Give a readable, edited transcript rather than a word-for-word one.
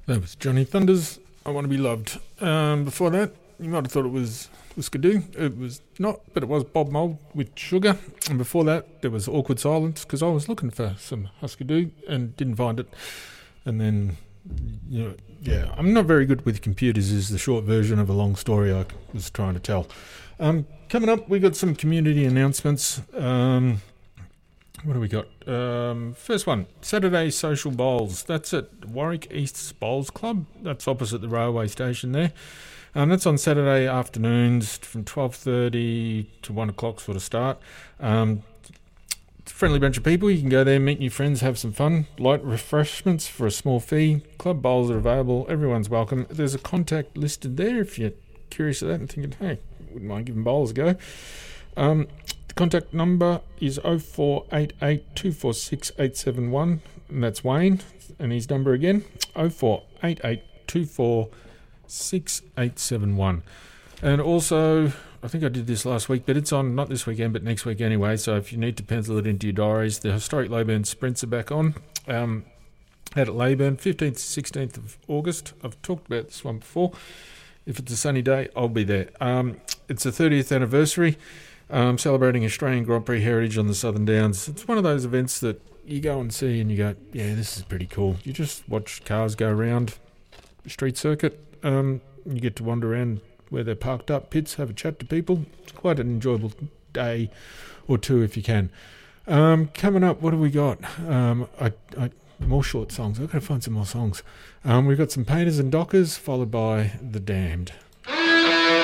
That was Johnny Thunders, I Want to Be Loved. Before that, you might have thought it was Whisker Du. It was not, but it was Bob Mould with Sugar. And before that, there was Awkward Silence, because I was looking for some Husker Du and didn't find it. And then, I'm not very good with computers is the short version of a long story I was trying to tell. Coming up, we got some community announcements. What do we got? First one, Saturday Social Bowls. That's at Warwick East Bowls Club. That's opposite the railway station there. That's on Saturday afternoons from 12:30 to 1 o'clock sort of start. It's a friendly bunch of people. You can go there, meet new friends, have some fun. Light refreshments for a small fee. Club bowls are available. Everyone's welcome. There's a contact listed there if you're curious of that and thinking, hey, wouldn't mind giving bowls a go. The contact number is 0488 246 871, and that's Wayne. And his number again, 0488 246 871. And also, I think I did this last week, but it's on not this weekend, but next week anyway. So if you need to pencil it into your diaries, the Historic Leyburn Sprints are back on. Out at Leyburn, 15th to 16th of August. I've talked about this one before. If it's a sunny day, I'll be there. It's the 30th anniversary. Celebrating Australian Grand Prix heritage on the Southern Downs. It's one of those events that you go and see and you go, yeah, this is pretty cool. You just watch cars go around the street circuit. You get to wander around where they're parked up, pits, have a chat to people. It's quite an enjoyable day or two if you can. Coming up, what have we got? More short songs. I've got to find some more songs. We've got some Painters and Dockers, followed by The Damned.